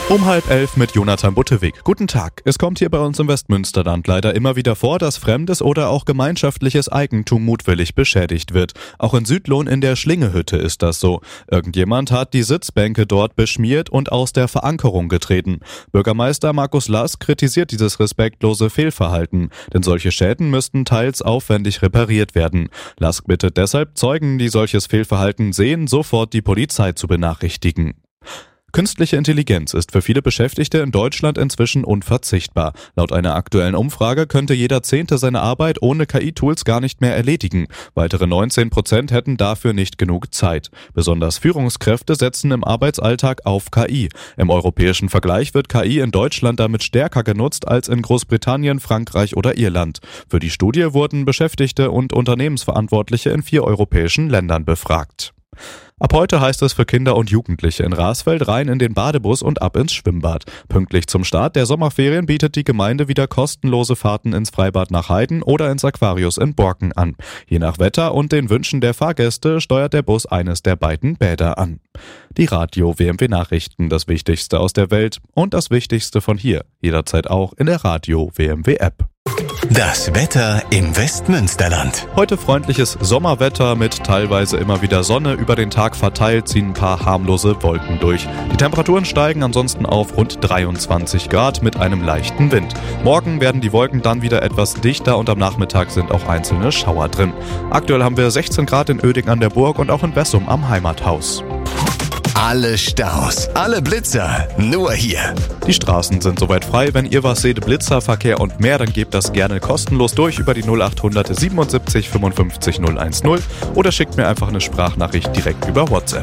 Um 10:30 mit Jonathan Buttewig. Guten Tag. Es kommt hier bei uns im Westmünsterland leider immer wieder vor, dass fremdes oder auch gemeinschaftliches Eigentum mutwillig beschädigt wird. Auch in Südlohn in der Schlingehütte ist das so. Irgendjemand hat die Sitzbänke dort beschmiert und aus der Verankerung getreten. Bürgermeister Markus Lask kritisiert dieses respektlose Fehlverhalten, denn solche Schäden müssten teils aufwendig repariert werden. Lask bittet deshalb Zeugen, die solches Fehlverhalten sehen, sofort die Polizei zu benachrichtigen. Künstliche Intelligenz ist für viele Beschäftigte in Deutschland inzwischen unverzichtbar. Laut einer aktuellen Umfrage könnte jeder Zehnte seine Arbeit ohne KI-Tools gar nicht mehr erledigen. Weitere 19% hätten dafür nicht genug Zeit. Besonders Führungskräfte setzen im Arbeitsalltag auf KI. Im europäischen Vergleich wird KI in Deutschland damit stärker genutzt als in Großbritannien, Frankreich oder Irland. Für die Studie wurden Beschäftigte und Unternehmensverantwortliche in 4 europäischen Ländern befragt. Ab heute heißt es für Kinder und Jugendliche in Rasfeld rein in den Badebus und ab ins Schwimmbad. Pünktlich zum Start der Sommerferien bietet die Gemeinde wieder kostenlose Fahrten ins Freibad nach Heiden oder ins Aquarius in Borken an. Je nach Wetter und den Wünschen der Fahrgäste steuert der Bus eines der beiden Bäder an. Die Radio WMW Nachrichten, das Wichtigste aus der Welt und das Wichtigste von hier. Jederzeit auch in der Radio WMW App. Das Wetter im Westmünsterland. Heute freundliches Sommerwetter mit teilweise immer wieder Sonne. Über den Tag verteilt ziehen ein paar harmlose Wolken durch. Die Temperaturen steigen ansonsten auf rund 23 Grad mit einem leichten Wind. Morgen werden die Wolken dann wieder etwas dichter und am Nachmittag sind auch einzelne Schauer drin. Aktuell haben wir 16 Grad in Oeding an der Burg und auch in Bessum am Heimathaus. Alle Staus, alle Blitzer, nur hier. Die Straßen sind soweit frei. Wenn ihr was seht, Blitzer, Verkehr und mehr, dann gebt das gerne kostenlos durch über die 0800 77 55 010 oder schickt mir einfach eine Sprachnachricht direkt über WhatsApp.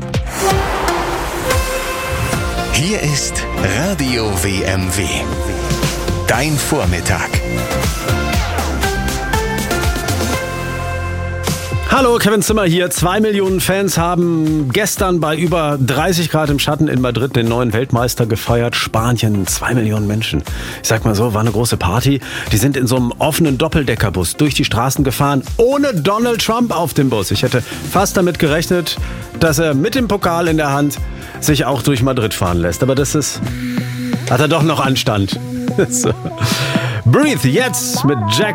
Hier ist Radio WMW. Dein Vormittag. Hallo, Kevin Zimmer hier. 2 Millionen Fans haben gestern bei über 30 Grad im Schatten in Madrid den neuen Weltmeister gefeiert. Spanien, 2 Millionen Menschen. Ich sag mal so, war eine große Party. Die sind in so einem offenen Doppeldeckerbus durch die Straßen gefahren, ohne Donald Trump auf dem Bus. Ich hätte fast damit gerechnet, dass er mit dem Pokal in der Hand sich auch durch Madrid fahren lässt. Aber hat er doch noch Anstand. So. Breathe jetzt mit Jack